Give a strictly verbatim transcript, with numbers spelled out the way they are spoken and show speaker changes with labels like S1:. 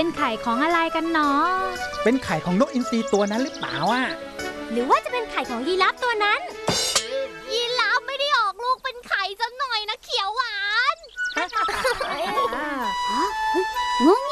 S1: ไข่ของอะไรกันเนาะ
S2: เป็นไข่ของนกอินทรีตัวนั้นหรือเปล่าอ่ะ
S3: หรือว่าจะเป็นไข่ของยีราฟตัวนั้นยีราฟไม่ได้ออกลูกเป็นไข่ซะหน่อยนะเขียวหวานงง